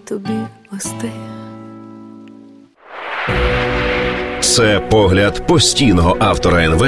тобі листи. Це погляд постійного автора НВ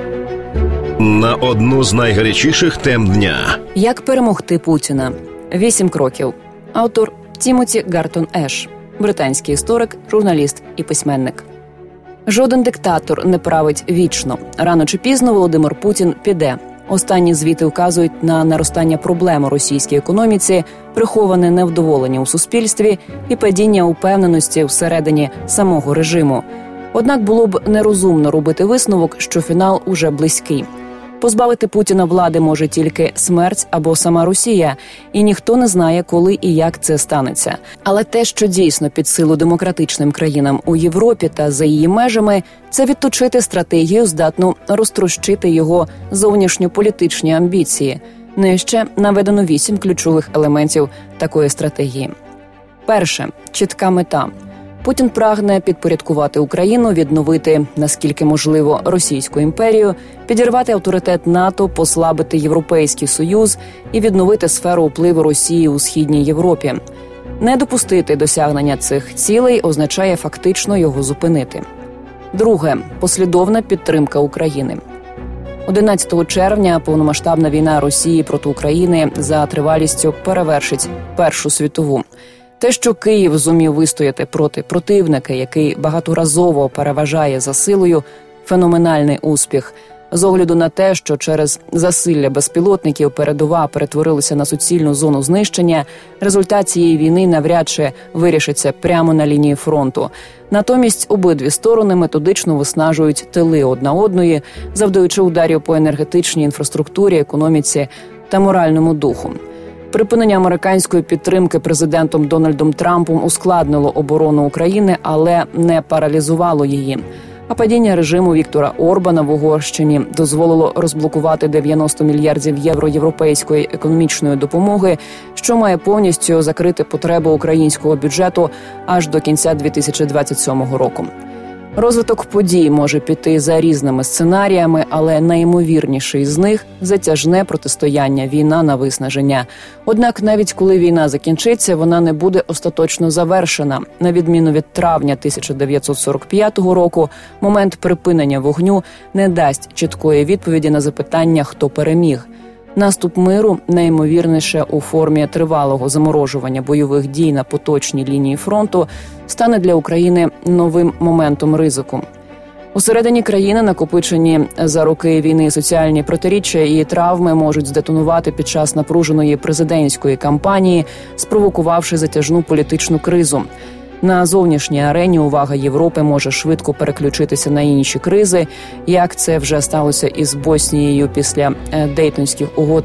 на одну з найгарячіших тем дня. Як перемогти Путіна? 8 кроків. Автор Тімоті Гартон Еш, британський історик, журналіст і письменник. Жоден диктатор не править вічно. Рано чи пізно Володимир Путін піде. Останні звіти вказують на наростання проблем у російській економіці, приховане невдоволення у суспільстві і падіння упевненості всередині самого режиму. Однак було б нерозумно робити висновок, що фінал уже близький. Позбавити Путіна влади може тільки смерть або сама Росія, і ніхто не знає, коли і як це станеться. Але те, що дійсно під силу демократичним країнам у Європі та за її межами, це відточити стратегію, здатну розтрощити його зовнішньополітичні амбіції. Нижче наведено 8 ключових елементів такої стратегії. Перше – чітка мета. Путін прагне підпорядкувати Україну, відновити, наскільки можливо, Російську імперію, підірвати авторитет НАТО, послабити Європейський Союз і відновити сферу впливу Росії у Східній Європі. Не допустити досягнення цих цілей означає фактично його зупинити. Друге – послідовна підтримка України. 11 червня повномасштабна війна Росії проти України за тривалістю перевершить Першу світову. Те, що Київ зумів вистояти проти противника, який багаторазово переважає за силою, феноменальний успіх. З огляду на те, що через засилля безпілотників передова перетворилася на суцільну зону знищення, результат цієї війни навряд чи вирішиться прямо на лінії фронту. Натомість обидві сторони методично виснажують тили одна одної, завдаючи ударів по енергетичній інфраструктурі, економіці та моральному духу. Припинення американської підтримки президентом Дональдом Трампом ускладнило оборону України, але не паралізувало її. А падіння режиму Віктора Орбана в Угорщині дозволило розблокувати 90 мільярдів євро європейської економічної допомоги, що має повністю закрити потреби українського бюджету аж до кінця 2027 року. Розвиток подій може піти за різними сценаріями, але найімовірніший з них – затяжне протистояння, війна на виснаження. Однак навіть коли війна закінчиться, вона не буде остаточно завершена. На відміну від травня 1945 року, момент припинення вогню не дасть чіткої відповіді на запитання, хто переміг. Наступ миру, найімовірніше у формі тривалого заморожування бойових дій на поточній лінії фронту, стане для України новим моментом ризику. Усередині країни накопичені за роки війни соціальні протиріччя і травми можуть здетонувати під час напруженої президентської кампанії, спровокувавши затяжну політичну кризу. На зовнішній арені увага Європи може швидко переключитися на інші кризи, як це вже сталося із Боснією після Дейтонських угод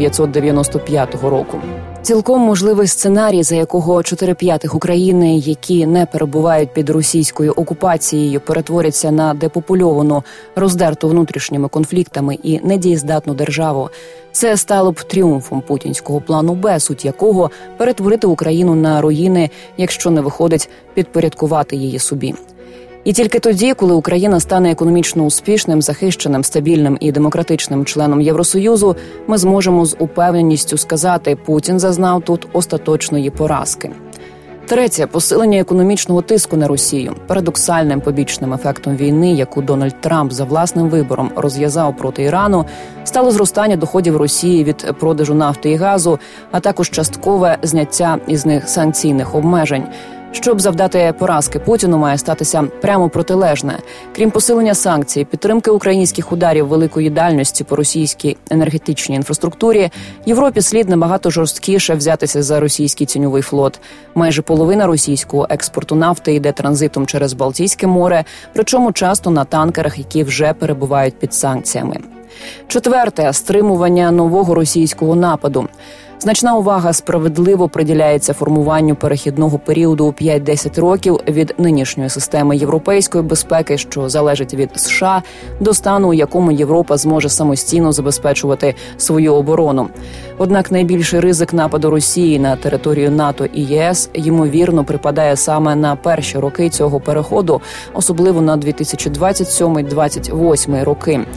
1995 року. Цілком можливий сценарій, за якого 4/5 України, які не перебувають під російською окупацією, перетворяться на депопульовану, роздерту внутрішніми конфліктами і недієздатну державу. Це стало б тріумфом путінського плану Б, суть якого – перетворити Україну на руїни, якщо не виходить підпорядкувати її собі. І тільки тоді, коли Україна стане економічно успішним, захищеним, стабільним і демократичним членом Євросоюзу, ми зможемо з упевненістю сказати, Путін зазнав тут остаточної поразки. Третє – посилення економічного тиску на Росію. Парадоксальним побічним ефектом війни, яку Дональд Трамп за власним вибором розв'язав проти Ірану, стало зростання доходів Росії від продажу нафти і газу, а також часткове зняття із них санкційних обмежень. Щоб завдати поразки Путіну, має статися прямо протилежне. Крім посилення санкцій, підтримки українських ударів великої дальності по російській енергетичній інфраструктурі, Європі слід набагато жорсткіше взятися за російський тіньовий флот. Майже половина російського експорту нафти йде транзитом через Балтійське море, причому часто на танкерах, які вже перебувають під санкціями. Четверте – стримування нового російського нападу. Значна увага справедливо приділяється формуванню перехідного періоду у 5-10 років від нинішньої системи європейської безпеки, що залежить від США, до стану, у якому Європа зможе самостійно забезпечувати свою оборону. Однак найбільший ризик нападу Росії на територію НАТО і ЄС, ймовірно, припадає саме на перші роки цього переходу, особливо на 2027-2028 роки.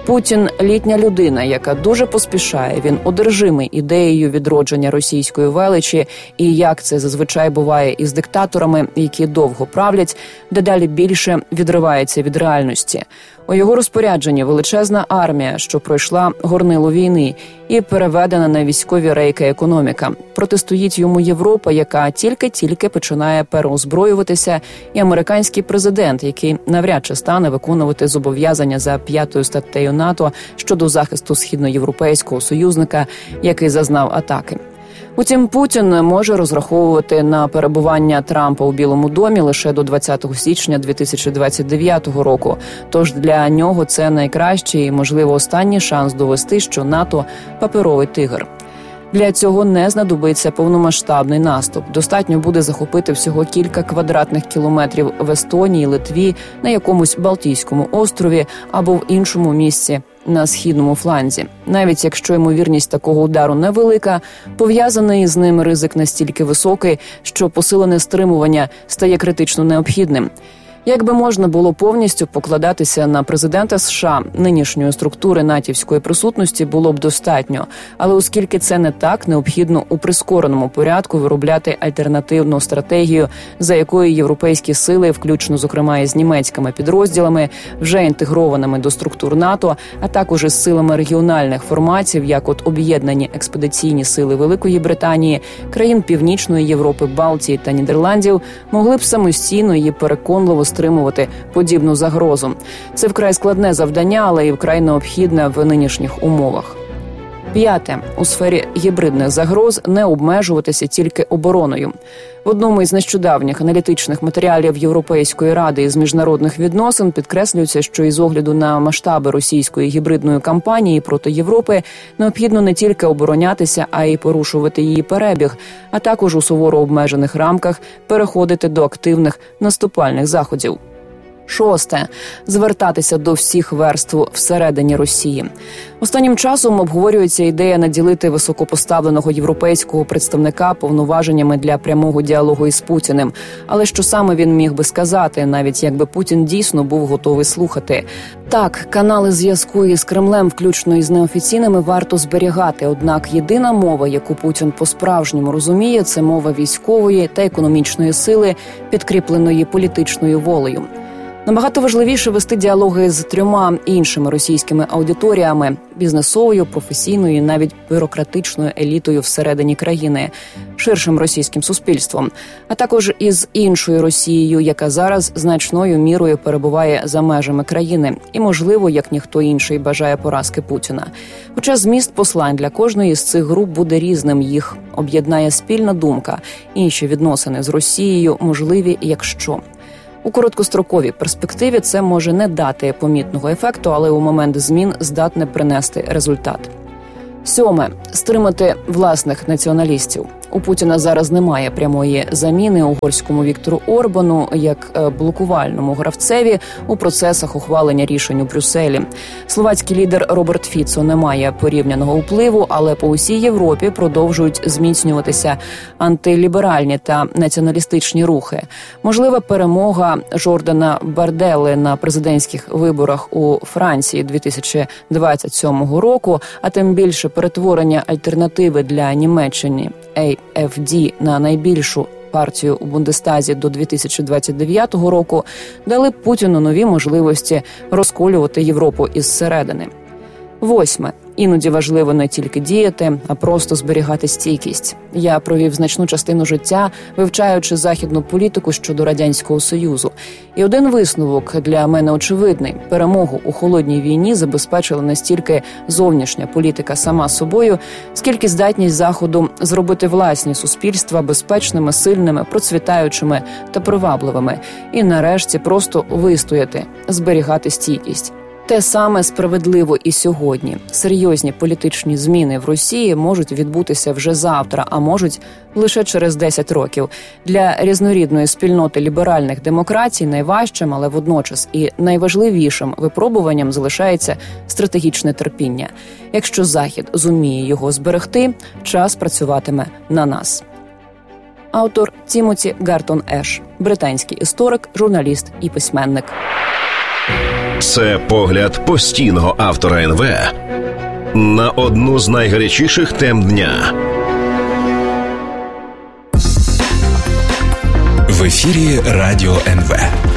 Путін – літня людина, яка дуже поспішає. Він одержимий ідеєю відродження російської величі, і як це зазвичай буває із диктаторами, які довго правлять, дедалі більше відривається від реальності. У його розпорядженні величезна армія, що пройшла горнило війни і переведена на військові рейки економіка. Протистоїть йому Європа, яка тільки-тільки починає переозброюватися, і американський президент, який навряд чи стане виконувати зобов'язання за 5-ю статтею НАТО щодо захисту східноєвропейського союзника, який зазнав атаки. Утім, Путін може розраховувати на перебування Трампа у Білому домі лише до 20 січня 2029 року. Тож для нього це найкращий і, можливо, останній шанс довести, що НАТО – паперовий тигр. Для цього не знадобиться повномасштабний наступ. Достатньо буде захопити всього кілька квадратних кілометрів в Естонії, Литві, на якомусь Балтійському острові або в іншому місці на східному фланзі. Навіть якщо ймовірність такого удару невелика, пов'язаний з ним ризик настільки високий, що посилене стримування стає критично необхідним. Якби можна було повністю покладатися на президента США, нинішньої структури натівської присутності було б достатньо. Але оскільки це не так, необхідно у прискореному порядку виробляти альтернативну стратегію, за якою європейські сили, включно, зокрема, із німецькими підрозділами, вже інтегрованими до структур НАТО, а також із силами регіональних форматів, як от об'єднані експедиційні сили Великої Британії, країн Північної Європи, Балтії та Нідерландів, могли б самостійно і переконливо стримувати подібну загрозу. Це вкрай складне завдання, але і вкрай необхідне в нинішніх умовах. 5. У сфері гібридних загроз не обмежуватися тільки обороною. В одному із нещодавніх аналітичних матеріалів Європейської ради із міжнародних відносин підкреслюється, що із огляду на масштаби російської гібридної кампанії проти Європи необхідно не тільки оборонятися, а й порушувати її перебіг, а також у суворо обмежених рамках переходити до активних наступальних заходів. 6. Звертатися до всіх верств всередині Росії. Останнім часом обговорюється ідея наділити високопоставленого європейського представника повноваженнями для прямого діалогу із Путіним. Але що саме він міг би сказати, навіть якби Путін дійсно був готовий слухати? Так, канали зв'язку із Кремлем, включно із неофіційними, варто зберігати. Однак єдина мова, яку Путін по-справжньому розуміє, це мова військової та економічної сили, підкріпленої політичною волею. Набагато важливіше вести діалоги з 3 іншими російськими аудиторіями – бізнесовою, професійною і навіть бюрократичною елітою всередині країни, ширшим російським суспільством, а також із іншою Росією, яка зараз значною мірою перебуває за межами країни і, можливо, як ніхто інший бажає поразки Путіна. Хоча зміст послань для кожної з цих груп буде різним, їх об'єднає спільна думка, інші відносини з Росією можливі, якщо. У короткостроковій перспективі це може не дати помітного ефекту, але у момент змін здатне принести результат. 7. Стримати власних націоналістів. У Путіна зараз немає прямої заміни угорському Віктору Орбану як блокувальному гравцеві у процесах ухвалення рішень у Брюсселі. Словацький лідер Роберт Фіцо не має порівняного впливу, але по усій Європі продовжують зміцнюватися антиліберальні та націоналістичні рухи. Можлива перемога Жордана Барделли на президентських виборах у Франції 2027 року, а тим більше перетворення альтернативи для Німеччини AfD на найбільшу партію у Бундестазі до 2029 року, дали Путіну нові можливості розколювати Європу із середини. 8. Іноді важливо не тільки діяти, а просто зберігати стійкість. Я провів значну частину життя, вивчаючи західну політику щодо Радянського Союзу. І один висновок для мене очевидний. Перемогу у холодній війні забезпечила не стільки зовнішня політика сама собою, скільки здатність Заходу зробити власні суспільства безпечними, сильними, процвітаючими та привабливими. І нарешті просто вистояти, зберігати стійкість. Те саме справедливо і сьогодні. Серйозні політичні зміни в Росії можуть відбутися вже завтра, а можуть лише через 10 років. Для різнорідної спільноти ліберальних демократій найважчим, але водночас і найважливішим випробуванням залишається стратегічне терпіння. Якщо Захід зуміє його зберегти, час працюватиме на нас. Автор Тімоті Гартон Еш, британський історик, журналіст і письменник. Це погляд постійного автора НВ на одну з найгарячіших тем дня. В ефірі Радіо НВ.